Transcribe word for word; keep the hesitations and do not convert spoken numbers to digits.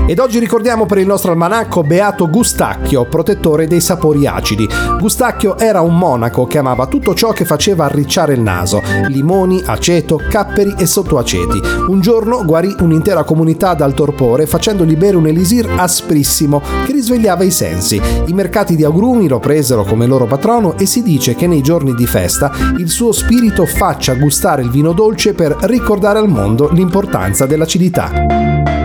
Ed oggi ricordiamo per il nostro almanacco Beato Gustacchio, protettore dei sapori acidi. Gustacchio era un monaco che amava tutto ciò che faceva arricciare il naso: limoni, aceto, capperi e sottoaceti. Un giorno guarì un'intera comunità dal torpore facendogli bere un elisir asprissimo che risvegliava i sensi. I mercati di agrumi lo presero come loro patrono e si dice che nei giorni di festa il suo spirito faccia gustare il vino dolce per ricordare al mondo l'importanza dell'acidità.